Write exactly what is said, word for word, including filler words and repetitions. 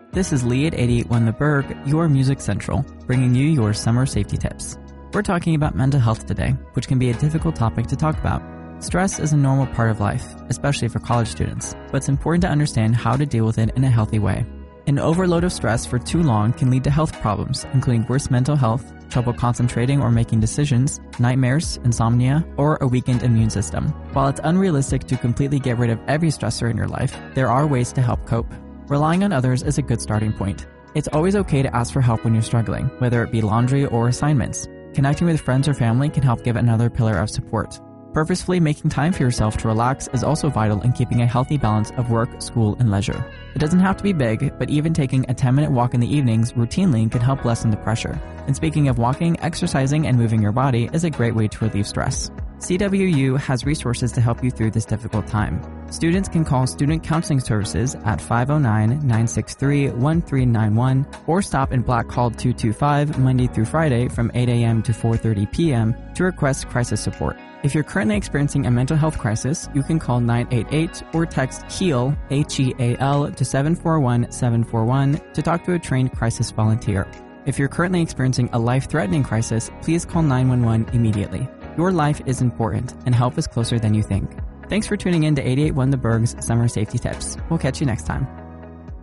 This is Lee at eighty-eight point one The Berg, your Music Central, bringing you your summer safety tips. We're talking about mental health today, which can be a difficult topic to talk about. Stress is a normal part of life, especially for college students, but it's important to understand how to deal with it in a healthy way. An overload of stress for too long can lead to health problems, including worse mental health, trouble concentrating or making decisions, nightmares, insomnia, or a weakened immune system. While it's unrealistic to completely get rid of every stressor in your life, there are ways to help cope. Relying on others is a good starting point. It's always okay to ask for help when you're struggling, whether it be laundry or assignments. Connecting with friends or family can help give another pillar of support. Purposefully making time for yourself to relax is also vital in keeping a healthy balance of work, school, and leisure. It doesn't have to be big, but even taking a ten-minute walk in the evenings routinely can help lessen the pressure. And speaking of walking, exercising and moving your body is a great way to relieve stress. C W U has resources to help you through this difficult time. Students can call Student Counseling Services at five oh nine, nine six three, one three nine one or stop in Black Hall two two five Monday through Friday from eight a.m. to four thirty p.m. to request crisis support. If you're currently experiencing a mental health crisis, you can call nine eight eight or text HEAL, H E A L, to seven four one, seven four one to talk to a trained crisis volunteer. If you're currently experiencing a life-threatening crisis, please call nine one one immediately. Your life is important, and help is closer than you think. Thanks for tuning in to eighty-eight point one The Berg's Summer Safety Tips. We'll catch you next time.